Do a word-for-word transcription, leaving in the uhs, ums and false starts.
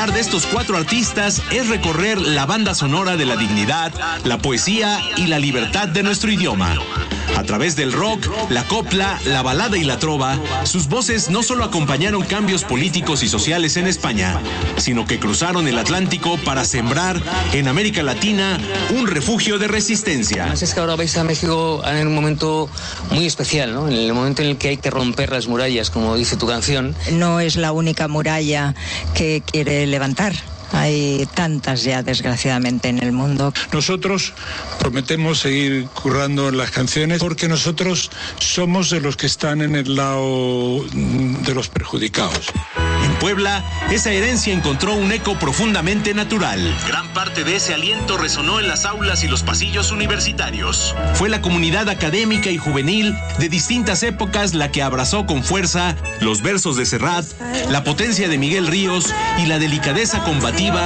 de estos cuatro artistas es recorrer la banda sonora de la dignidad, la poesía y la libertad de nuestro idioma. A través del rock, la copla, la balada y la trova, sus voces no solo acompañaron cambios políticos y sociales en España, sino que cruzaron el Atlántico para sembrar en América Latina un refugio de resistencia. Además es que ahora vais a México en un momento muy especial, ¿no? En el momento en el que hay que romper las murallas, como dice tu canción. No es la única muralla que quiere levantar. Hay tantas ya, desgraciadamente, en el mundo. Nosotros prometemos seguir currando las canciones porque nosotros somos de los que están en el lado de los perjudicados. En Puebla, esa herencia encontró un eco profundamente natural. Gran parte de ese aliento resonó en las aulas y los pasillos universitarios. Fue la comunidad académica y juvenil de distintas épocas la que abrazó con fuerza los versos de Serrat, la potencia de Miguel Ríos y la delicadeza combativa